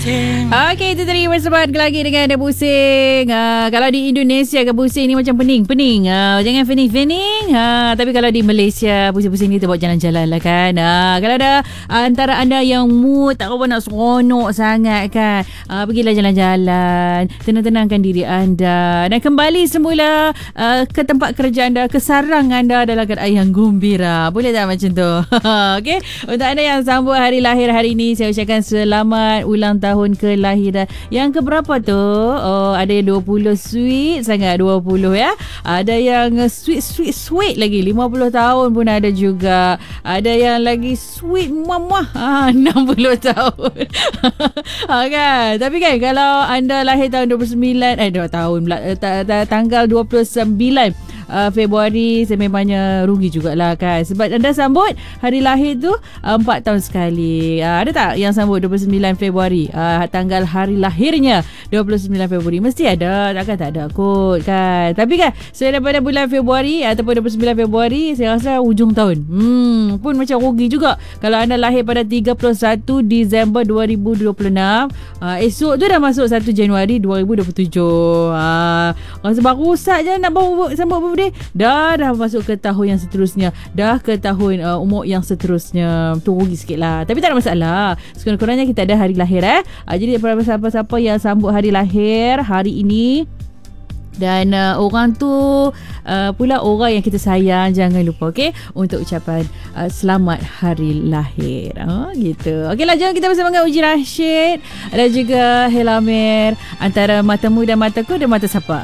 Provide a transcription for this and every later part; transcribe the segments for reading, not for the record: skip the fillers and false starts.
Okey, itu tadi bersebat lagi dengan Ada Pusing. Kalau di Indonesia ke pusing ni macam pening. Jangan fening. Tapi kalau di Malaysia, pusing-pusing ni tu buat jalan-jalan lah kan. Kalau ada antara anda yang mood tak apa nak seronok sangat kan, pergilah jalan-jalan, tenang-tenangkan diri anda dan kembali semula ke tempat kerja anda, ke sarang anda dalam keadaan yang gembira. Boleh tak macam tu? Okey, untuk anda yang sambut hari lahir hari ini, saya ucapkan selamat ulang tahun kelahiran. Yang keberapa tu? Oh, ada yang 20 sweet sangat, 20 ya. Ada yang sweet lagi, 50 tahun pun ada juga. Ada yang lagi sweet muah 60 tahun. Kan? Tapi kan kalau anda lahir tahun 29, tanggal 29 Februari, sememangnya rugi jugalah kan, sebab anda sambut hari lahir tu 4 tahun sekali. Ada tak yang sambut 29 Februari, tanggal hari lahirnya 29 Februari? Mesti ada, takkan tak ada kot kan. Tapi kan selain daripada bulan Februari ataupun 29 Februari, saya rasa ujung tahun pun macam rugi juga. Kalau anda lahir pada 31 Disember 2026, esok tu dah masuk 1 Januari 2027. Rasa baru rosak je nak bawa sambut birthday. Dah masuk ke tahun yang seterusnya, dah ke tahun umur yang seterusnya. Tu rugi sikit lah, tapi tak ada masalah. Sekurang-kurangnya kita ada hari lahir jadi daripada siapa-siapa yang sambut hari lahir hari ini, dan orang tu pula orang yang kita sayang, jangan lupa untuk ucapan selamat hari lahir. Gitu. Okeylah, jom kita bersama dengan Uji Rashid dan juga Helamer. Antara matamu dan mataku, dan mata siapa?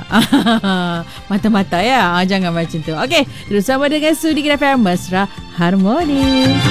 Mata-mata ya. Jangan macam tu. Okey, terus sama dengan Sudi Kira FM Mesra Harmoni.